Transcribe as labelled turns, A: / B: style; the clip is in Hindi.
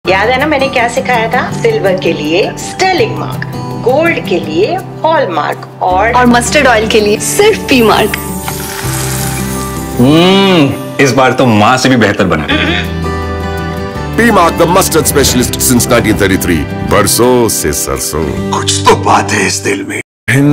A: याद है ना मैंने क्या सिखाया था? सिल्वर के लिए स्टर्लिंग मार्क, गोल्ड के लिए हॉलमार्क और
B: मस्टर्ड ऑयल के लिए सिर्फ पी मार्क।
C: इस बार तो माँ से भी बेहतर बना।
D: P mark the mustard specialist since 1933। बरसों से सरसों।
C: कुछ तो बात है इस दिल में।